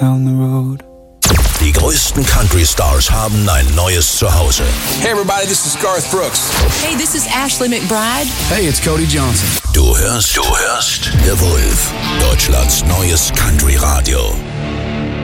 down the road. Die größten Country-Stars haben ein neues Zuhause. Hey everybody, this is Garth Brooks. Hey, this is Ashley McBryde. Hey, it's Cody Johnson. Du hörst The Wolf, Deutschlands neues Country-Radio.